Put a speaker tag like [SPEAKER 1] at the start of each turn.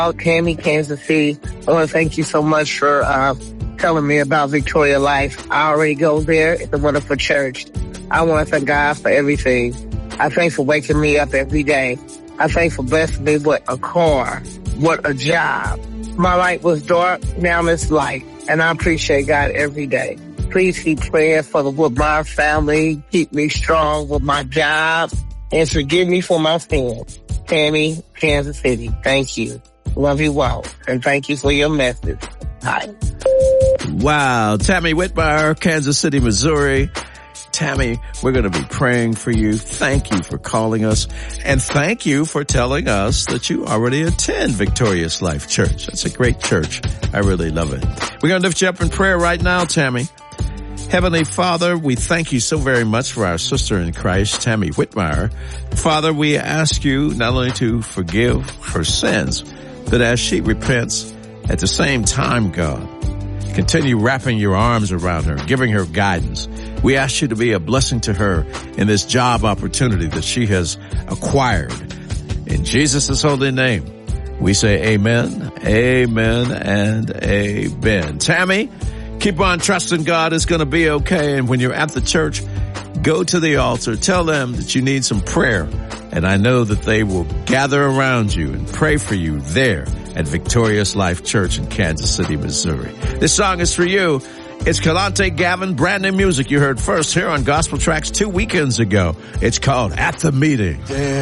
[SPEAKER 1] Tammy, Kansas City. I want to thank you so much for telling me about Victoria Life. I already go there. It's a wonderful church. I want to thank God for everything. I thank for waking me up every day. I thank for blessing me with a car, with a job. My light was dark, now it's light, and I appreciate God every day. Please keep praying with my family, keep me strong with my job, and forgive me for my sins. Tammy, Kansas City, thank you. Love you all, and thank you for your message. Bye.
[SPEAKER 2] Wow, Tammy Whitmire, Kansas City, Missouri. Tammy, we're going to be praying for you. Thank you for calling us, and thank you for telling us that you already attend Victorious Life Church. That's a great church. I really love it. We're going to lift you up in prayer right now, Tammy. Heavenly Father, we thank you so very much for our sister in Christ, Tammy Whitmire. Father, we ask you not only to forgive her sins, but as she repents, at the same time, God, continue wrapping your arms around her, giving her guidance. We ask you to be a blessing to her in this job opportunity that she has acquired. In Jesus' holy name, we say amen, amen, and amen. Tammy, keep on trusting God. It's going to be okay. And when you're at the church, go to the altar. Tell them that you need some prayer. And I know that they will gather around you and pray for you there at Victorious Life Church in Kansas City, Missouri. This song is for you. It's Kalante Gavin, brand new music you heard first here on Gospel Tracks 2 weekends ago. It's called At the Meeting.